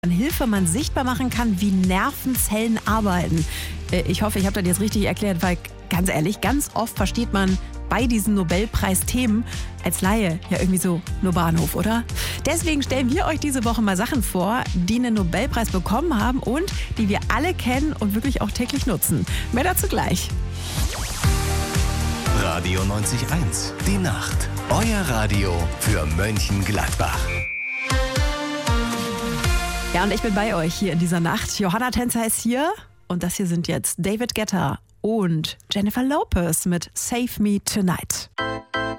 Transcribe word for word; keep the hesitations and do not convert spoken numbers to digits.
Hilfe man sichtbar machen kann, wie Nervenzellen arbeiten. Ich hoffe, ich habe das jetzt richtig erklärt, weil ganz ehrlich, ganz oft versteht man bei diesen Nobelpreis-Themen als Laie ja irgendwie so nur Bahnhof, oder? Deswegen stellen wir euch diese Woche mal Sachen vor, die einen Nobelpreis bekommen haben und die wir alle kennen und wirklich auch täglich nutzen. Mehr dazu gleich. Radio neunzig Komma eins, die Nacht. Euer Radio für Mönchengladbach. Ja, und ich bin bei euch hier in dieser Nacht. Johanna Tänzer ist hier und das hier sind jetzt David Guetta und Jennifer Lopez mit Save Me Tonight.